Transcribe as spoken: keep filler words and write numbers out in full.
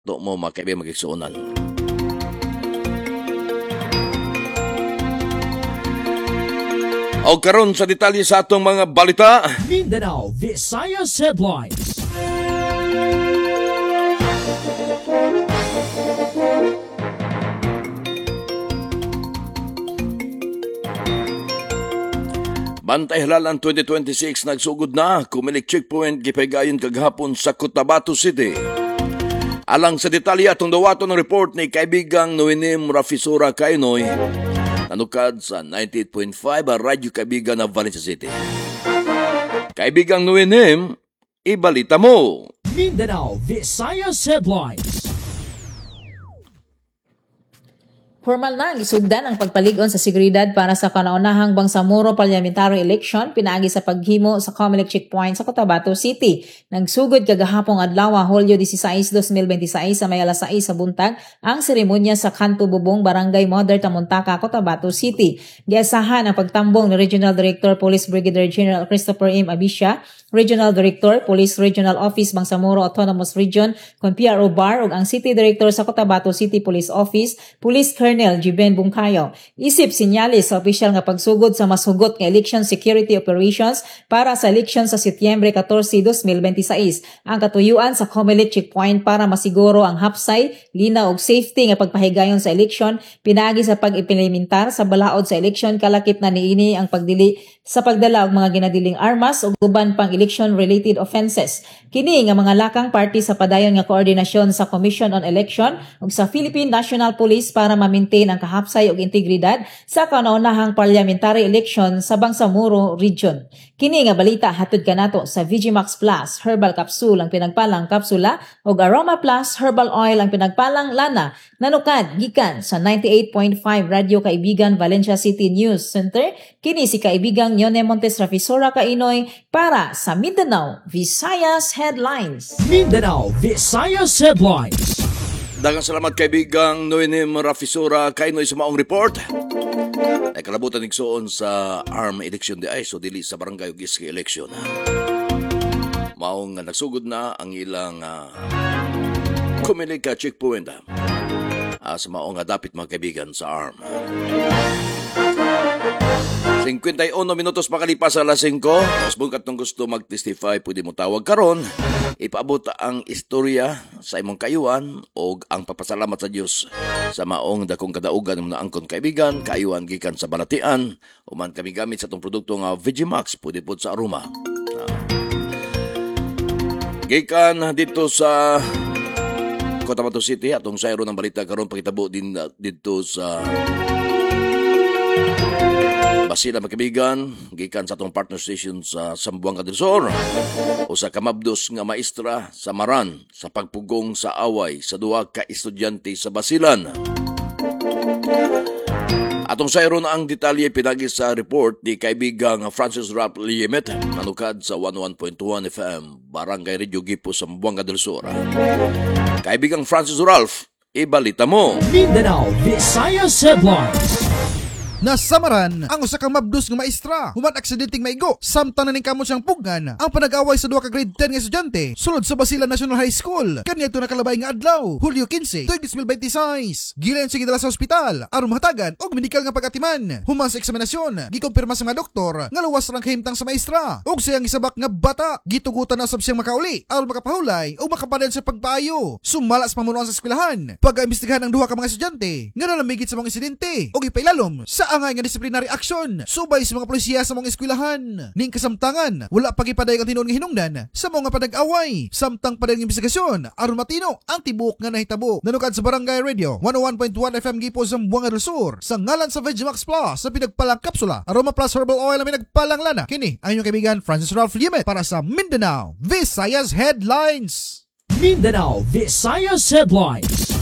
to mo makaibi magigsuunan. O karon sa detalye sa atong mga balita. Mindanao Visayas Headlines. Bantay halalan twenty twenty-six nagsugod na, kumilik checkpoint gipahigayon kaghapon sa Cotabato City. Alang sa detalye atong dawaton ng report ni kaibigang Noenim Rafisura Kainoy, nanukad sa ninety-eight point five ang radyo kaibigan na Valencia City. Kaibigang Noenim, ibalita mo. Mindanao Visayas Headlines. Formal na gisugdan ang pagpaligon sa seguridad para sa kanaunahang Bangsamoro Parliamentary Election pinaagi sa paghimo sa Comelec Checkpoint sa Cotabato City. Nagsugod kagahapong adlaw Hulyo sixteen, twenty twenty-six sa may alas sais sa buntag ang seremonya sa Kanto Bubong, Barangay Mother Tamuntaka, Cotabato City. Giasahan ang pagtambong ni Regional Director Police Brigadier General Christopher M. Abisha, Regional Director Police Regional Office Bangsamoro Autonomous Region kon P R O Bar ug ang City Director sa Cotabato City Police Office, Police Colonel Jiben Bungkayo. Isip sinyalis sa opisyal nga pagsugod sa masugot nga election security operations para sa election sa Setyembre fourteen, twenty twenty-six. Ang katuyuan sa Comelec Checkpoint para masiguro ang hapsay, linaw ug safety nga pagpahigayon sa election pinaagi sa pag-implementar sa balaod sa election kalakip na niini ang pagdili sa pagdala og mga ginadiling armas ug uban pang election-related offenses. Kini nga mga lakang party sa padayon nga koordinasyon sa Commission on Election ug sa Philippine National Police para ma-maintain ang kahapsay ug integridad sa kanaunahang parliamentary election sa Bangsamoro Region. Kini nga balita hatod kanato sa Vigimax Plus Herbal Capsule ang pinagpalang kapsula ug Aroma Plus Herbal Oil ang pinagpalang lana, nanukad gikan sa ninety-eight point five Radyo Kaibigan Valencia City News Center. Kini si kaibigang Yone Montes Rafisora Kainoy para sa Mindanao Visayas Headlines. Mindanao Visayas Headlines. Daghang salamat kaibigang Noenim Rafisura Kainoy sa maong report. Ay kalabutan igsoon sa A R M election di ay so dili sa barangay ug iski election. Maong nga nagsugod na ang ilang uh, Comelec checkpoint uh, sa maong nga dapit mga kaibigan sa A R M. fifty-one minutos makalipas sa alas five. Mas bukat nung gusto mag-testify, pwede mo tawag karon. Ipaabot ang istorya sa imong kayuan o ang papasalamat sa Diyos sa maong dakong kadaugan ng naangkon kaibigan, kayuan gikan sa balatian. Uman kami gamit sa itong produkto nga Vigimax, pwede po sa aroma. Gikan dito sa Cotabato City, atong sayro ng balita karon pakitabo din dito sa Basila magkaibigan, gikan sa atong partner station sa Zamboanga del Sur o sa kamabdos nga maestra sa Maran sa pagpugong sa away sa duwa ka estudyante sa Basilan. Atong sayro na ang detalye pinagi sa report ni kaibigang Francis Ralph Liemet, nanukad sa one oh one point one F M, Barangay Radio Gipo sa Zamboanga del Sur. Kaibigang Francis Ralph, ibalita mo. Mindanao Visayas Headlines. Nasamaran ang usa ka mabdos nga maestra human aksidenteng maigo samtang naning kamot siyang pugnan ang panag-away sa duha ka grade ten nga estudyante sulod sa Basilan National High School kaniadto nakalabay nga adlaw Hulyo fifteen, twenty twenty-six. Gilen siya gidala sa ospital aron mahatagan og medikal nga pag-atiman. Human sa eksaminasyon gikompirma sa mga doktor nga luwas rang kahimtang sa maestra ug siyang isabak nga bata gitugutan na sab siyang makauli aron makapahulay o makapadel sa pagpaayo. Sumala sa pamunuan sa eskwelahan pag-imbestigahan ang duha ka mga estudyante nga nalamigit sa mga insidente ug ipailalom sa angay nga disciplinary action subay sa mga polisiya sa mga eskwelahan. Ning kasamtangan wala pagipadayag ang tinuod nga hinungdan sa mga panag-away samtang padayag investigasyon aron matino ang tibok nga nahitabo. Nanukad sa Barangay Radio one oh one point one F M Gipo Zamboanga del Sur sa ngalan sa Vigimax Plus sa pinagpalang kapsula Aroma Plus Herbal Oil na pinagpalang lana. Kini ang inyong kaibigan Francis Ralph Liemet para sa Mindanao Visayas Headlines. Mindanao Visayas Headlines.